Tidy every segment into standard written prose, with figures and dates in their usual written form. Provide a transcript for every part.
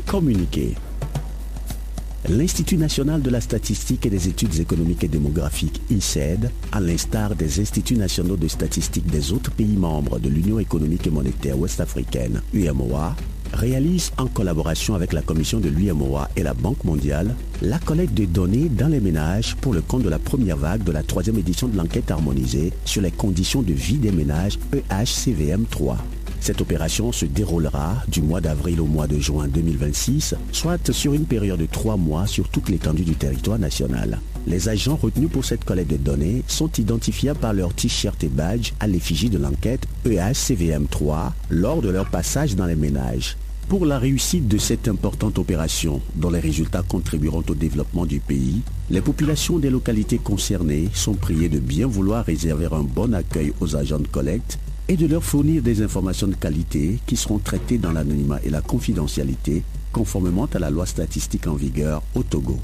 Communiqué. L'Institut national de la statistique et des études économiques et démographiques, INSEAD, à l'instar des instituts nationaux de statistique des autres pays membres de l'Union économique et monétaire ouest-africaine, UEMOA, réalise en collaboration avec la commission de l'UEMOA et la Banque mondiale la collecte de données dans les ménages pour le compte de la première vague de la 3e édition de l'enquête harmonisée sur les conditions de vie des ménages EHCVM3. Cette opération se déroulera du mois d'avril au mois de juin 2026, soit sur une période de 3 mois sur toute l'étendue du territoire national. Les agents retenus pour cette collecte de données sont identifiables par leur t-shirt et badge à l'effigie de l'enquête EHCVM3 lors de leur passage dans les ménages. Pour la réussite de cette importante opération, dont les résultats contribueront au développement du pays, les populations des localités concernées sont priées de bien vouloir réserver un bon accueil aux agents de collecte et de leur fournir des informations de qualité qui seront traitées dans l'anonymat et la confidentialité, conformément à la loi statistique en vigueur au Togo.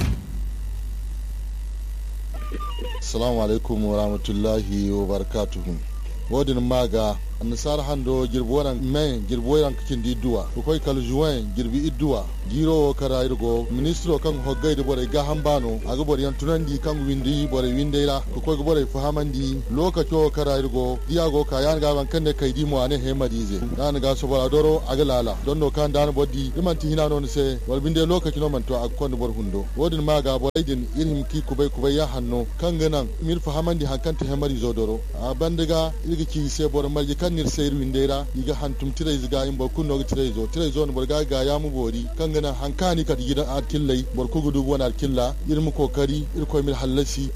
Assalamu alaikum wa rahmatullahi wa barakatuhu. Wadin maga nasara hando girboran men girboran kindi duwa ko kal juin girbi idduwa giro kara irgo ministro kan hoggayde bore ga hambano aga bore yan tunandi kan windi bore windela ko bore fahamandi lokaco kara irgo diago kayan ga ban kande kaydi mo ane hemadize dan ga so bora doro aga lala donno kan dan boddi imanti hina non se wal binde lokaci no man to akon bor hundo wodin maga boydin irim ki kubay ya hanno kan ganan mir fahamandi hankante hemadizo doro a bandaga irgi ki se bor marji nir sayir windera iga hantum tire ziga in bor kunno tire zo no borga ga ya mu bori kangana hankani kat gidan arkillai bor ku gudu wona arkilla irmu kokari irko mir hallasi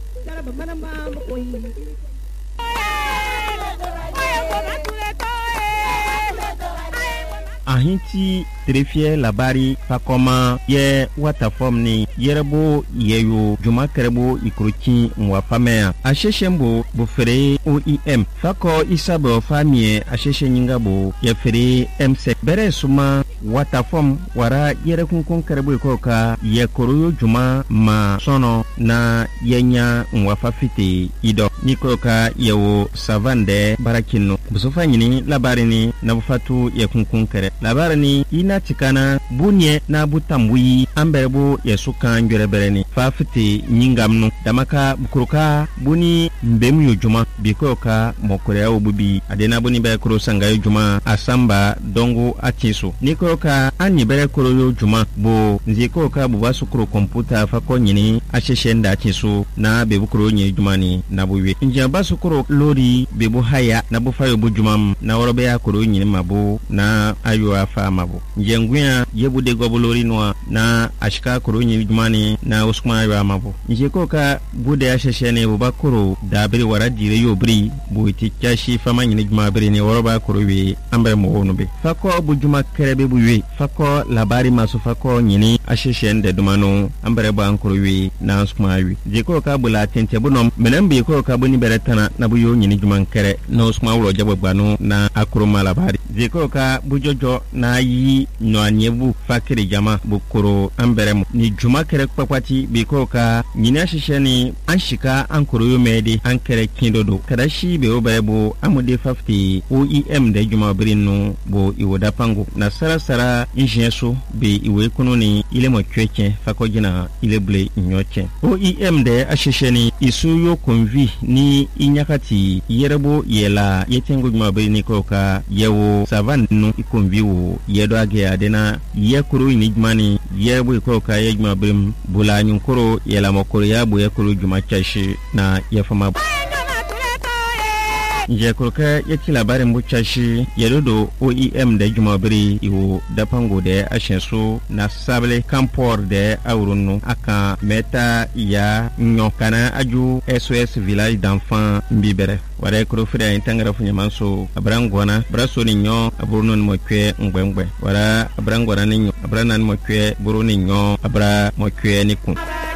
ahinti trefie labari fakoma ye watafom ni yerebo yeyo juma kerebo ikroki mwafamea asheshembo bufere OEM fako isabo famie asheshe nyingabo ye fere MC bere suma watafom wara yere kunkun kerebo ikoka ye koroyo juma ma sono na yenya mwafafite ido nikoka yewo savande barakino busofa nyini labari ni nabufatu ye kunkun kere labari ni ina tikana bunye na butambui amberebo yesuka ngerebereni fafiti nyingamnu damaka bukuruka buni mbemu yojuma bikoka mokore obubi adena buni be kuro sanga yojuma asamba dongo atiso nikoka anyi bere kuro yojuma bo nzikoka bubasu kuro computer fako nyini asheshenda atiso na bebukuro nyejuma ni nabuwe njamba sukuro lori bebu haya na bufayo bujuma na worobe ya kuro nyini mabu na ayo afa mabu njenguya yebude gobolori noa na ashika kuro nyi jumani na uskuma ya mabu njeko ka bude asheshene bubakuro dabiri waradire yobri buiti kashi fama nyi juma biri ni woroba kuro wi ambre mo wonube fako bujuma kerebe buwe fako labari maso fako nyini asheshende dumano ambre ba kuro wi na uskuma wi jeko ka bula tente bunom menembe ko ka buni beretana na buyo nyini juma kere na uskuma wuro jabo gbanu na akuro malabari jeko ka bujojo na yi no anyebu fakiri jama bukuro amberemu ni juma kere kwakwati biko ka nyina shisheni anshika ankoro yomedi ankere kindodo kadashi be oberebo amude 50 OEM de juma birinu bo iwoda pango na sara injeso be iwe kununi ile mo kweke fakojina ile ble nyoche OEM de ashisheni isuyo konvi ni inyakati yerebo yela yetengo juma birini ko ka yewo savanu ikonvi wo yedo age adena yekuru ni jumani yebu ko ka yejma brim bulanyun koro yela mokoro yabu yekuru juma chashi na yefama Njekurka yaki labarin bucashi yadodo OEM da jumabiri iwo dapango da ashensu na sable kampor da aurunu aka meta ya nyo kana aju SOS village d'enfants mbibere wara kuro fira intangara funyamanso abrangwana braso ni nyo aburunu mokwe ngwengwe wara abrangwana ni nyo abrana ni mokwe buruni nyo abra mokwe niku